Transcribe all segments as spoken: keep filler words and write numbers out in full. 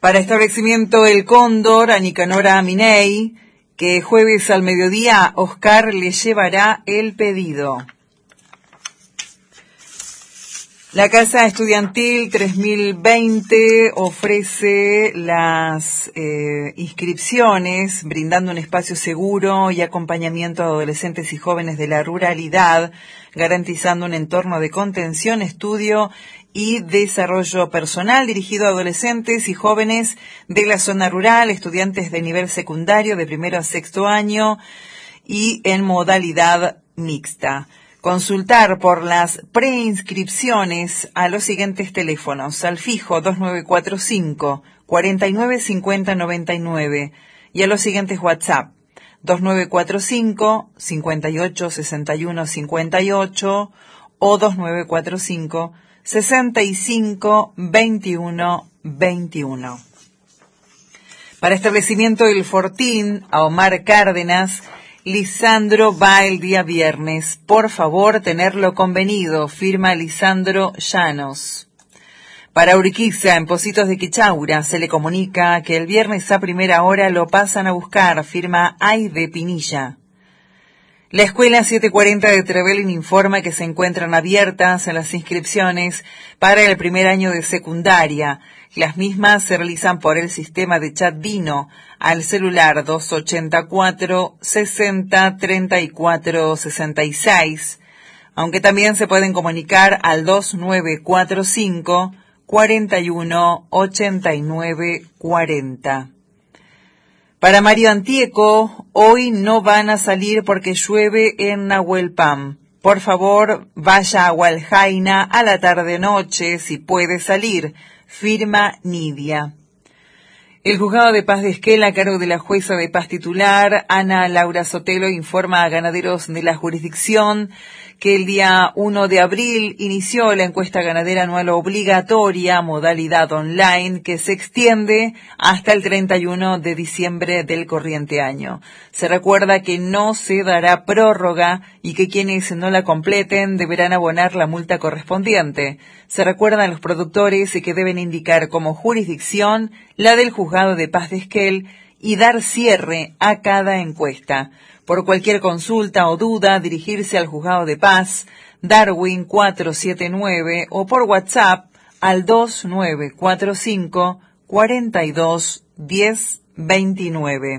Para establecimiento El Cóndor, a Nicanora Miney, que jueves al mediodía Oscar le llevará el pedido. La Casa Estudiantil tres mil veinte ofrece las eh, inscripciones, brindando un espacio seguro y acompañamiento a adolescentes y jóvenes de la ruralidad, garantizando un entorno de contención, estudio y desarrollo personal dirigido a adolescentes y jóvenes de la zona rural, estudiantes de nivel secundario de primero a sexto año y en modalidad mixta. Consultar por las preinscripciones a los siguientes teléfonos: al fijo dos nueve cuatro cinco, cuatro nueve cinco cero nueve nueve y a los siguientes WhatsApp: dos nueve cuatro cinco, cinco ocho seis uno cinco ocho o dos nueve cuatro cinco, sesenta y cinco, veintiuno, veintiuno. Para establecimiento El Fortín, a Omar Cárdenas, Lisandro va el día viernes. Por favor, tenerlo convenido. Firma Lisandro Llanos. Para Urquiza, en Pocitos de Quichaura, se le comunica que el viernes a primera hora lo pasan a buscar. Firma Aide Pinilla. La Escuela setecientos cuarenta de Trevelin informa que se encuentran abiertas las inscripciones para el primer año de secundaria. Las mismas se realizan por el sistema de chat Dino al celular dos ocho cuatro, sesenta, treinta y cuatro, sesenta y seis, aunque también se pueden comunicar al dos nueve cuatro cinco, cuarenta y uno, ochenta y nueve, cuarenta. Para Mario Antieco, hoy no van a salir porque llueve en Nahuelpam. Por favor, vaya a Hualjaina a la tarde-noche si puede salir. Firma Nidia. El Juzgado de Paz de Esquel, a cargo de la jueza de paz titular, Ana Laura Sotelo, informa a ganaderos de la jurisdicción que el día uno de abril inició la encuesta ganadera anual obligatoria, modalidad online, que se extiende hasta el treinta y uno de diciembre del corriente año. Se recuerda que no se dará prórroga y que quienes no la completen deberán abonar la multa correspondiente. Se recuerda a los productores que deben indicar como jurisdicción la del Juzgado de Paz de Esquel y dar cierre a cada encuesta. Por cualquier consulta o duda, dirigirse al Juzgado de Paz, Darwin cuatrocientos setenta y nueve, o por WhatsApp al dos nueve cuatro cinco, cuarenta y dos, diez, veintinueve.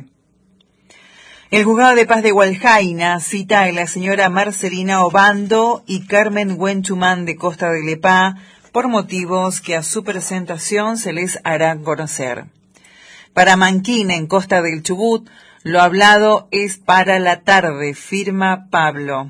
El Juzgado de Paz de Hualjaina cita a la señora Marcelina Obando y Carmen Huenchumán de Costa de Lepá por motivos que a su presentación se les hará conocer. Para Manquín, en Costa del Chubut, lo hablado es para la tarde, firma Pablo.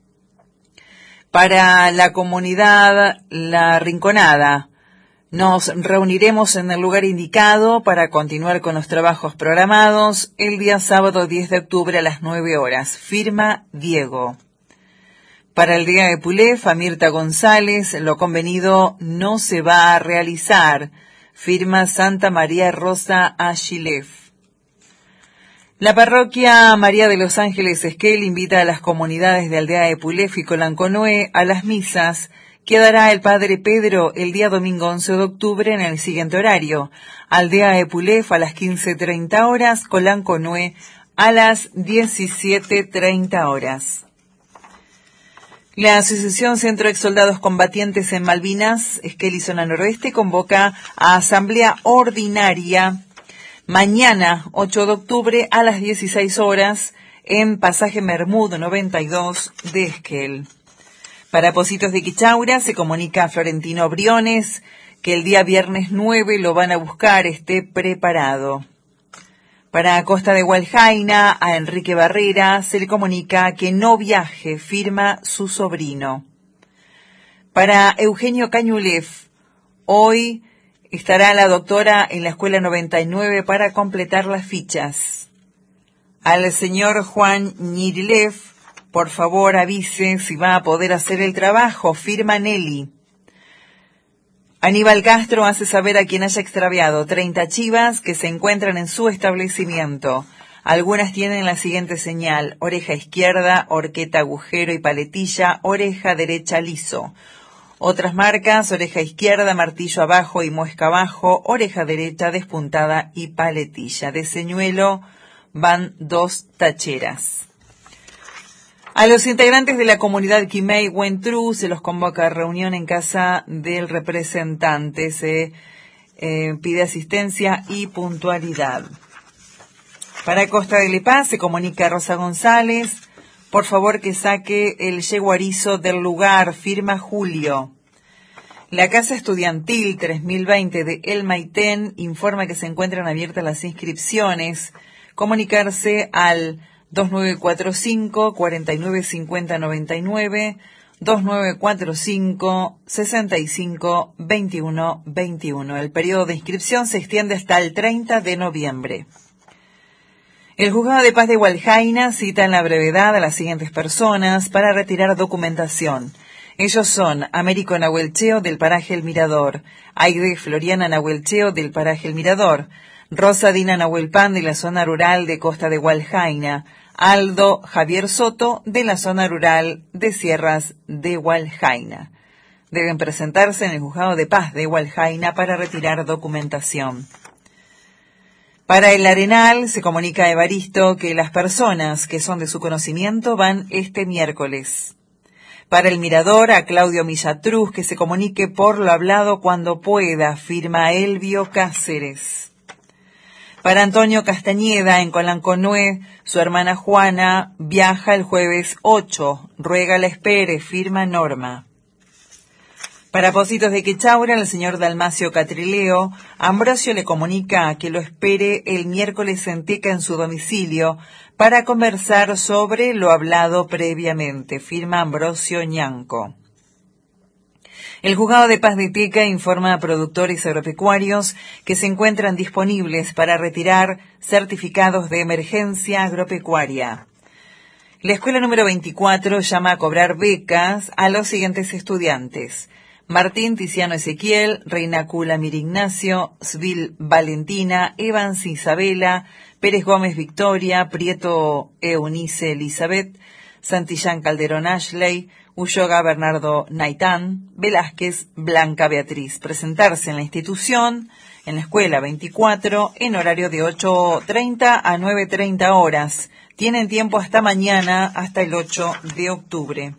Para la comunidad La Rinconada, nos reuniremos en el lugar indicado para continuar con los trabajos programados el día sábado diez de octubre a las nueve horas, firma Diego. Para el día de Pulef, a Mirta González, lo convenido no se va a realizar, firma Santa María Rosa Ashilef. La parroquia María de los Ángeles Esquel invita a las comunidades de Aldea de Pulef y Colanconoé a las misas que dará el Padre Pedro el día domingo once de octubre en el siguiente horario: Aldea de Pulef a las quince treinta horas, Colanconoé a las diecisiete treinta horas. La Asociación Centro Ex Soldados Combatientes en Malvinas, Esquel y Zona Noroeste, convoca a asamblea ordinaria mañana, ocho de octubre, a las dieciséis horas, en Pasaje Mermud noventa y dos de Esquel. Para Pocitos de Quichaura se comunica a Florentino Briones que el día viernes nueve lo van a buscar, esté preparado. Para Costa de Hualjaina, a Enrique Barrera se le comunica que no viaje, firma su sobrino. Para Eugenio Cañulef, hoy estará la doctora en la Escuela noventa y nueve para completar las fichas. Al señor Juan Ñirilev, por favor avise si va a poder hacer el trabajo, firma Nelly. Aníbal Castro hace saber a quien haya extraviado treinta chivas que se encuentran en su establecimiento. Algunas tienen la siguiente señal: oreja izquierda, horqueta, agujero y paletilla, oreja derecha liso. Otras marcas: oreja izquierda, martillo abajo y muesca abajo, oreja derecha, despuntada y paletilla. De señuelo van dos tacheras. A los integrantes de la comunidad Quimei Huentru se los convoca a reunión en casa del representante. Se eh, pide asistencia y puntualidad. Para Costa de Lepaz se comunica Rosa González. Por favor que saque el yeguarizo del lugar, firma Julio. La Casa Estudiantil tres mil veinte de El Maitén informa que se encuentran abiertas las inscripciones. Comunicarse al dos nueve cuatro cinco, cuatro nueve cinco cero nueve nueve, dos nueve cuatro cinco, seis cinco, dos uno dos uno. El periodo de inscripción se extiende hasta el treinta de noviembre. El Juzgado de Paz de Hualjaina cita en la brevedad a las siguientes personas para retirar documentación. Ellos son Américo Nahuelcheo del paraje El Mirador, Aide Floriana Nahuelcheo del paraje El Mirador, Rosa Dina Nahuelpan de la zona rural de Costa de Hualjaina, Aldo Javier Soto de la zona rural de Sierras de Hualjaina. Deben presentarse en el Juzgado de Paz de Hualjaina para retirar documentación. Para el Arenal se comunica a Evaristo que las personas que son de su conocimiento van este miércoles. Para el Mirador a Claudio Millatruz que se comunique por lo hablado cuando pueda, firma Elvio Cáceres. Para Antonio Castañeda en Colanconué, su hermana Juana viaja el jueves ocho, ruega la espere, firma Norma. Para Pocitos de Quechaura, el señor Dalmacio Catrileo, Ambrosio le comunica que lo espere el miércoles en Teca en su domicilio para conversar sobre lo hablado previamente, firma Ambrosio Ñanco. El Juzgado de Paz de Teca informa a productores agropecuarios que se encuentran disponibles para retirar certificados de emergencia agropecuaria. La escuela número veinticuatro llama a cobrar becas a los siguientes estudiantes: Martín Tiziano Ezequiel, Reina Cula Mir Ignacio, Svil Valentina, Evans Isabela, Pérez Gómez Victoria, Prieto Eunice Elizabeth, Santillán Calderón Ashley, Ulloga Bernardo Naitán, Velázquez Blanca Beatriz. Presentarse en la institución, en la escuela veinticuatro, en horario de ocho treinta a nueve treinta horas. Tienen tiempo hasta mañana, hasta el ocho de octubre.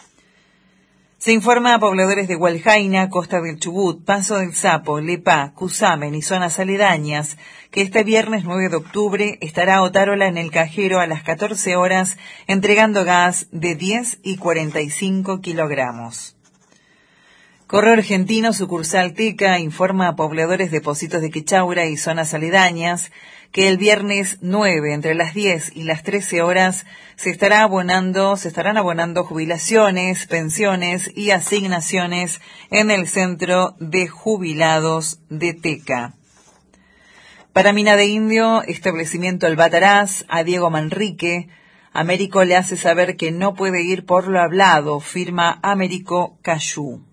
Se informa a pobladores de Hualjaina, Costa del Chubut, Paso del Sapo, Lepá, Cusamen y zonas aledañas que este viernes nueve de octubre estará Otárola en el cajero a las catorce horas entregando gas de diez y cuarenta y cinco kilogramos. Correo Argentino, sucursal Teca, informa a pobladores de Pocitos de Quechaura y zonas aledañas que el viernes nueve, entre las diez y las trece horas, se estará abonando, se estarán abonando jubilaciones, pensiones y asignaciones en el Centro de Jubilados de Teca. Para Mina de Indio, establecimiento El Bataraz, a Diego Manrique, Américo le hace saber que no puede ir por lo hablado, firma Américo Cayú.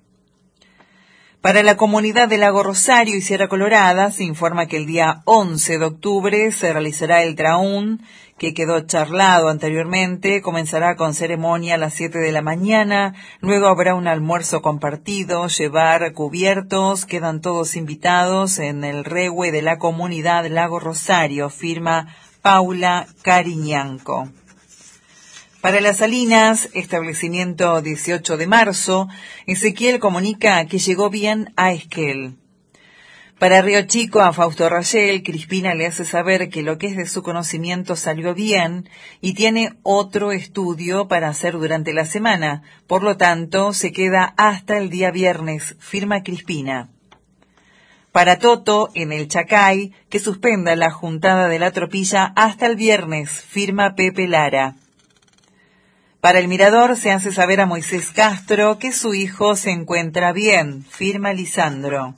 Para la comunidad de Lago Rosario y Sierra Colorada se informa que el día once de octubre se realizará el traún, que quedó charlado anteriormente. Comenzará con ceremonia a las siete de la mañana, luego habrá un almuerzo compartido, llevar cubiertos, quedan todos invitados en el regue de la comunidad Lago Rosario, firma Paula Cariñanco. Para Las Salinas, establecimiento dieciocho de marzo, Ezequiel comunica que llegó bien a Esquel. Para Río Chico, a Fausto Rayel, Crispina le hace saber que lo que es de su conocimiento salió bien y tiene otro estudio para hacer durante la semana. Por lo tanto, se queda hasta el día viernes, firma Crispina. Para Toto, en el Chacay, que suspenda la juntada de la tropilla hasta el viernes, firma Pepe Lara. Para el Mirador se hace saber a Moisés Castro que su hijo se encuentra bien, firma Lisandro.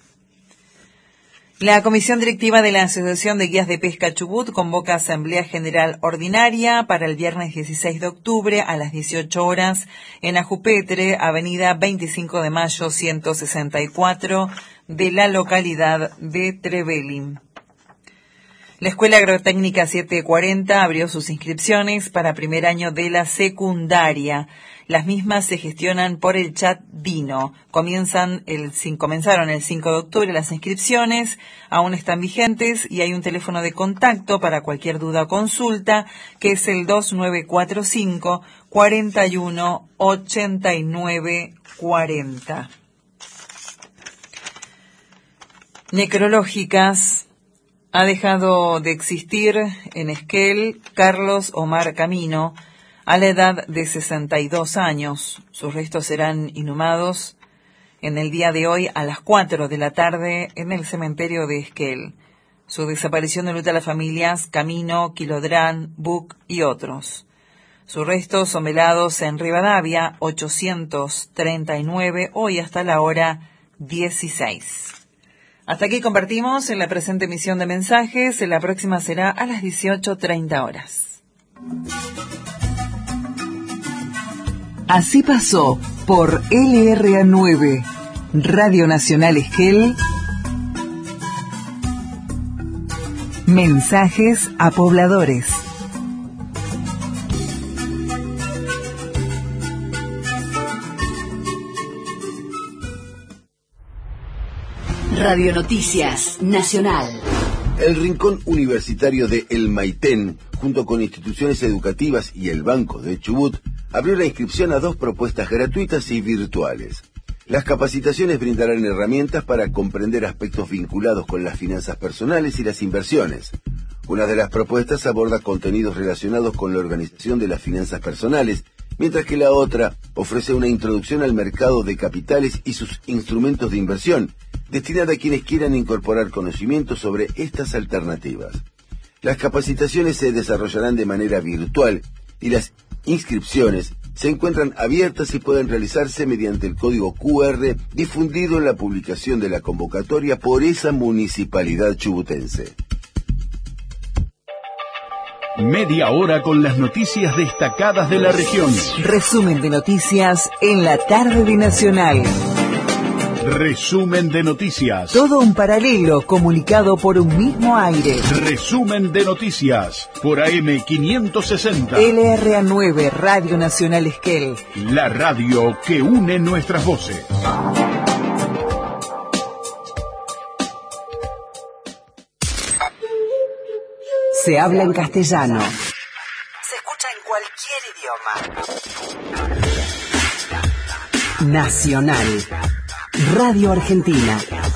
La Comisión Directiva de la Asociación de Guías de Pesca Chubut convoca Asamblea General Ordinaria para el viernes dieciséis de octubre a las dieciocho horas en Ajupetre, avenida veinticinco de mayo ciento sesenta y cuatro de la localidad de Trevelin. La Escuela Agrotécnica setecientos cuarenta abrió sus inscripciones para primer año de la secundaria. Las mismas se gestionan por el chat Dino. Comienzan el, comenzaron el cinco de octubre las inscripciones, aún están vigentes y hay un teléfono de contacto para cualquier duda o consulta, que es el dos nueve cuatro cinco, cuatro uno, ocho nueve cuatro cero. Necrológicas. Ha dejado de existir en Esquel Carlos Omar Camino a la edad de sesenta y dos años. Sus restos serán inhumados en el día de hoy a las cuatro de la tarde en el cementerio de Esquel. Su desaparición enluta a las familias Camino, Quilodrán, Buc y otros. Sus restos son velados en Rivadavia ochocientos treinta y nueve, hoy hasta la hora dieciséis. Hasta aquí compartimos en la presente emisión de mensajes. La próxima será a las dieciocho treinta horas. Así pasó por L R A nueve, Radio Nacional Esquel, mensajes a pobladores. Radio Noticias Nacional. El Rincón Universitario de El Maitén, junto con instituciones educativas y el Banco de Chubut, abrió la inscripción a dos propuestas gratuitas y virtuales. Las capacitaciones brindarán herramientas para comprender aspectos vinculados con las finanzas personales y las inversiones. Una de las propuestas aborda contenidos relacionados con la organización de las finanzas personales, mientras que la otra ofrece una introducción al mercado de capitales y sus instrumentos de inversión, destinada a quienes quieran incorporar conocimientos sobre estas alternativas. Las capacitaciones se desarrollarán de manera virtual y las inscripciones se encuentran abiertas y pueden realizarse mediante el código Q R difundido en la publicación de la convocatoria por esa municipalidad chubutense. Media hora con las noticias destacadas de la región. Resumen de noticias en la tarde de Nacional. Resumen de noticias. Todo un paralelo comunicado por un mismo aire. Resumen de noticias por A M quinientos sesenta. L R A nueve, Radio Nacional Esquel. La radio que une nuestras voces. Se habla en castellano. Se escucha en cualquier idioma. Nacional. Radio Argentina.